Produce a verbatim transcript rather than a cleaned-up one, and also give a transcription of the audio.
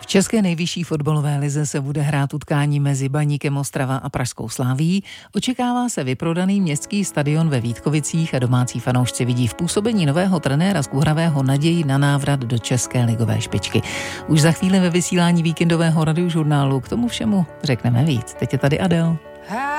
V české nejvyšší fotbalové lize se bude hrát utkání mezi Baníkem Ostrava a Pražskou Slavií. Očekává se vyprodaný městský stadion ve Vítkovicích a domácí fanoušci vidí v působení nového trenéra z Kuhravého naději na návrat do české ligové špičky. Už za chvíli ve vysílání víkendového radiožurnálu k tomu všemu řekneme víc. Teď je tady Adele.